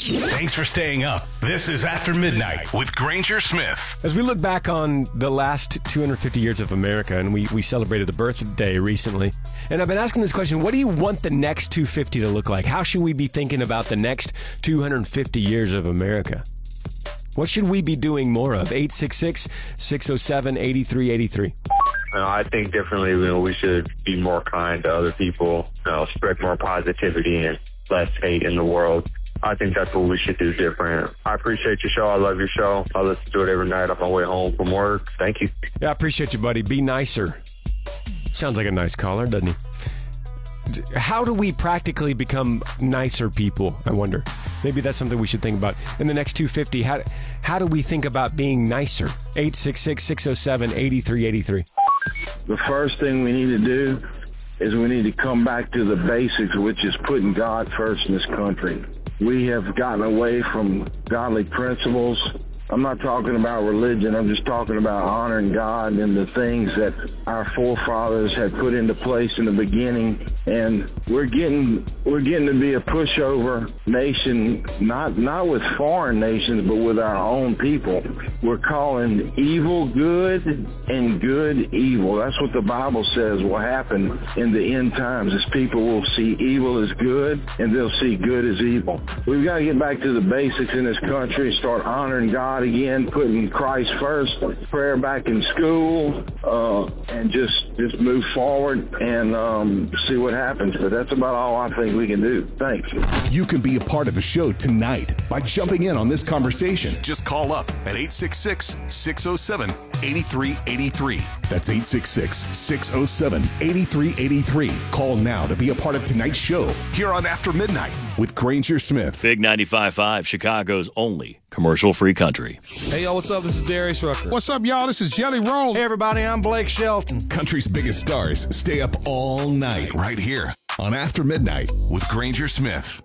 Thanks for staying up. This is After Midnight with Granger Smith. As we look back on the last 250 years of America, and we celebrated the birthday recently, and I've been asking this question, what do you want the next 250 to look like? How should we be thinking about the next 250 years of America? What should we be doing more of? 866-607-8383. I think differently. We should be more kind to other people, spread more positivity and less hate in the world. I think that's what we should do different. I appreciate your show. I love your show. I listen to it every night on my way home from work. Thank you. Yeah, I appreciate you, buddy. Be nicer. Sounds like a nice caller, doesn't he? How do we practically become nicer people, I wonder? Maybe that's something we should think about. In the next 250, how do we think about being nicer? 866-607-8383. The first thing we need to do is we need to come back to the basics, which is putting God first in this country. We have gotten away from godly principles. I'm not talking about religion. I'm just talking about honoring God and the things that our forefathers had put into place in the beginning. And we're getting to be a pushover nation, not with foreign nations, but with our own people. We're calling evil good and good evil. That's what the Bible says will happen in the end times, is people will see evil as good and they'll see good as evil. We've got to get back to the basics in this country, start honoring God again, putting Christ first, prayer back in school, and just move forward and see what happens. But that's about all I think we can do. Thanks. You can be a part of the show tonight by jumping in on this conversation. Just call up at 866-607-8383. That's 866-607-8383. Call now to be a part of tonight's show here on After Midnight with Granger Smith. Big 95.5, Chicago's only commercial-free country. Hey, yo, what's up? This is Darius Rucker. What's up, y'all? This is Jelly Roll. Hey, everybody, I'm Blake Shelton. Country's biggest stars stay up all night right here on After Midnight with Granger Smith.